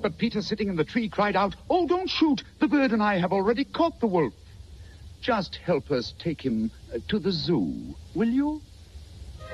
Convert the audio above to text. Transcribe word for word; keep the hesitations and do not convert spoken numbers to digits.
but Peter, sitting in the tree, cried out, "Oh, don't shoot! The bird and I have already caught the wolf. Just help us take him uh, to the zoo, will you?"